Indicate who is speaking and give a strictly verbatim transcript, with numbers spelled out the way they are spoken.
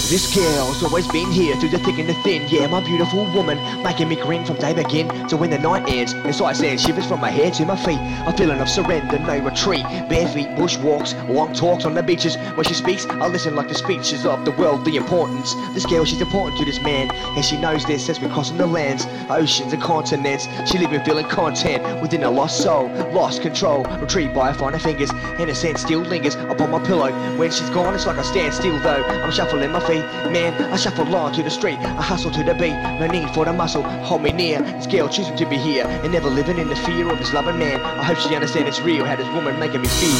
Speaker 1: This girl's always been here through the thick and the thin. Yeah, my beautiful woman, making me grin from day begin to when the night ends. Inside sand shivers from my head to my feet. A feeling of surrender, no retreat. Bare feet, bushwalks, long talks on the beaches. When she speaks, I listen like the speeches of the worldly importance. This girl, she's important to this man, and she knows this as we're crossing the lands, oceans and continents. She leave me feeling content within a lost soul, lost control, retrieved by her finer fingers. And the scent still lingers upon my pillow. When she's gone, it's like I stand still though. I'm shuffling my feet. Man, I shuffle on to the street, I hustle to the beat, no need for the muscle, hold me near. This girl choosing to be here, and never living in the fear of this loving man. I hope she understands it's real, how this woman making me feel.